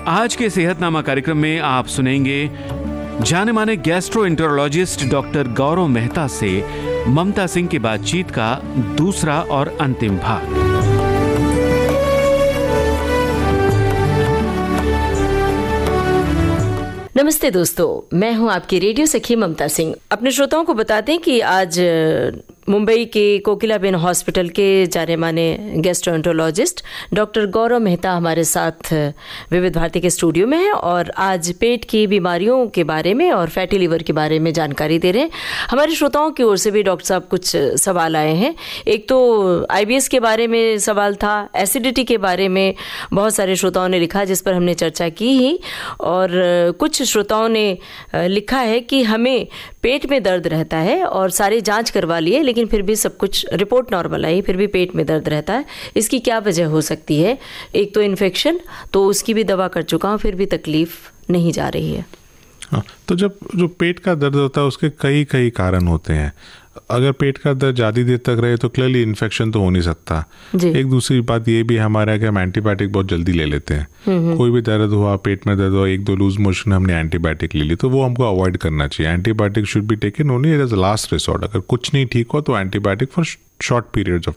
आज के सेहतनामा कार्यक्रम में आप सुनेंगे जाने माने गैस्ट्रोएंटरोलॉजिस्ट डॉक्टर गौरव मेहता से ममता सिंह की बातचीत का दूसरा और अंतिम भाग। नमस्ते दोस्तों, मैं हूं आपकी रेडियो सखी ममता सिंह। अपने श्रोताओं को बताते हैं कि आज मुंबई के कोकिलाबेन हॉस्पिटल के जाने माने गैस्ट्रोएंटरोलॉजिस्ट डॉक्टर गौरव मेहता हमारे साथ विविध भारती के स्टूडियो में है और आज पेट की बीमारियों के बारे में और फैटी लीवर के बारे में जानकारी दे रहे हैं। हमारे श्रोताओं की ओर से भी डॉक्टर साहब कुछ सवाल आए हैं। एक तो IBS के बारे में सवाल था, एसिडिटी के बारे में बहुत सारे श्रोताओं ने लिखा जिस पर हमने चर्चा की ही, और कुछ श्रोताओं ने लिखा है कि हमें पेट में दर्द रहता है और सारी जांच करवा लिए लेकिन फिर भी सब कुछ रिपोर्ट नॉर्मल आई, फिर भी पेट में दर्द रहता है। इसकी क्या वजह हो सकती है? एक तो इन्फेक्शन, तो उसकी भी दवा कर चुका हूँ, फिर भी तकलीफ नहीं जा रही है। हाँ, तो जो पेट का दर्द होता है उसके कई कारण होते हैं। अगर पेट का दर्द ज़्यादा देर तक रहे तो क्लियरली इन्फेक्शन तो हो नहीं सकता। एक दूसरी बात ये भी हमारा कि हम एंटीबायोटिक बहुत जल्दी ले लेते हैं। कोई भी दर्द हुआ, पेट में दर्द हुआ, 1-2 लूज मोशन, हमने एंटीबायोटिक ले ली, तो वो हमको अवॉइड करना चाहिए। Antibiotic should be taken only as last resort. अगर कुछ नहीं ठीक हो तो antibiotic for short periods of